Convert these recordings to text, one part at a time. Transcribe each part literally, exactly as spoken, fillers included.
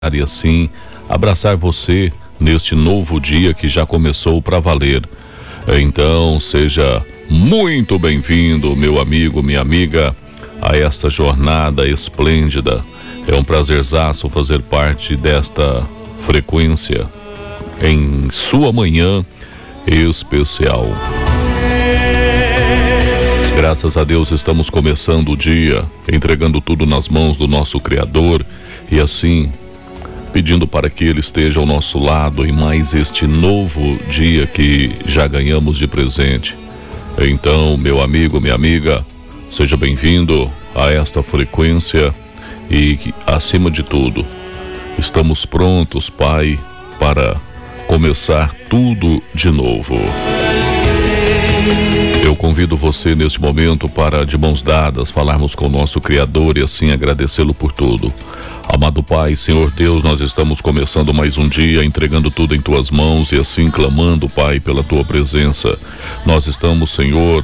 e assim abraçar você neste novo dia que já começou para valer. Então, seja muito bem-vindo, meu amigo, minha amiga, a esta jornada esplêndida. É um prazerzaço fazer parte desta frequência em sua manhã especial. Graças a Deus estamos começando o dia, entregando tudo nas mãos do nosso Criador e assim pedindo para que Ele esteja ao nosso lado em mais este novo dia que já ganhamos de presente. Então, meu amigo, minha amiga, seja bem-vindo a esta frequência e, acima de tudo, estamos prontos, Pai, para começar tudo de novo. Eu convido você neste momento para, de mãos dadas, falarmos com o nosso Criador e assim agradecê-lo por tudo. Amado Pai, Senhor Deus, nós estamos começando mais um dia, entregando tudo em Tuas mãos e assim clamando, Pai, pela Tua presença. Nós estamos, Senhor,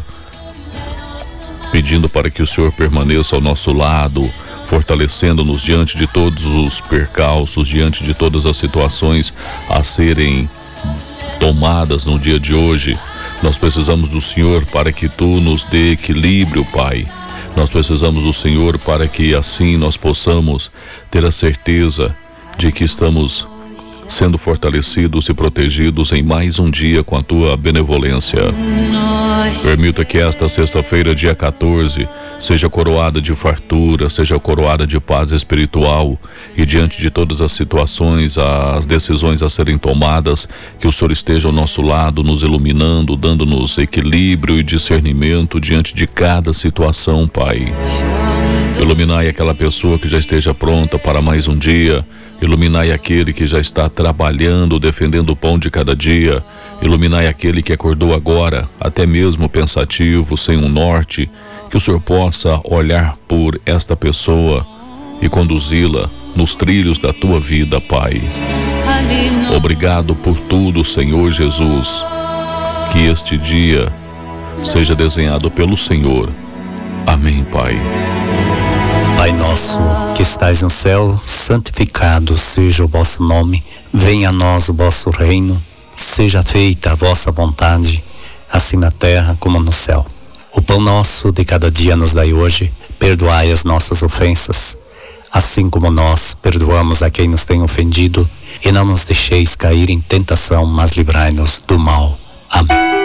pedindo para que o Senhor permaneça ao nosso lado, fortalecendo-nos diante de todos os percalços, diante de todas as situações a serem tomadas no dia de hoje. Nós precisamos do Senhor para que Tu nos dê equilíbrio, Pai. Nós precisamos do Senhor para que assim nós possamos ter a certeza de que estamos sendo fortalecidos e protegidos em mais um dia com a Tua benevolência. Permita que esta sexta-feira, dia quatorze, seja coroada de fartura, seja coroada de paz espiritual e diante de todas as situações, as decisões a serem tomadas, que o Senhor esteja ao nosso lado, nos iluminando, dando-nos equilíbrio e discernimento diante de cada situação, Pai. Iluminai aquela pessoa que já esteja pronta para mais um dia. Iluminai aquele que já está trabalhando, defendendo o pão de cada dia. Iluminai aquele que acordou agora, até mesmo pensativo, sem um norte. Que o Senhor possa olhar por esta pessoa e conduzi-la nos trilhos da Tua vida, Pai. Obrigado por tudo, Senhor Jesus. Que este dia seja desenhado pelo Senhor. Amém, Pai. Pai nosso, que estais no céu, santificado seja o vosso nome. Venha a nós o vosso reino. Seja feita a vossa vontade, assim na terra como no céu. O pão nosso de cada dia nos dai hoje. Perdoai as nossas ofensas, assim como nós perdoamos a quem nos tem ofendido. E não nos deixeis cair em tentação, mas livrai-nos do mal. Amém.